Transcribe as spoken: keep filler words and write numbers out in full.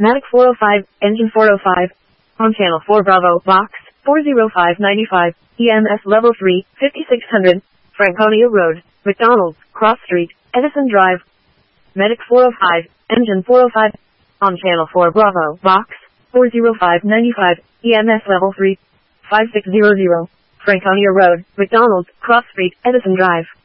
Matic four oh five, engine four oh five. On channel four Bravo, box, four oh five ninety-five, E M S level three, fifty-six hundred, Franconia Road, McDonald's, Cross Street, Edison Drive. Medic four oh five, engine four oh five. On channel four Bravo, box, four oh five ninety-five, E M S level three, five six hundred, Franconia Road, McDonald's, Cross Street, Edison Drive.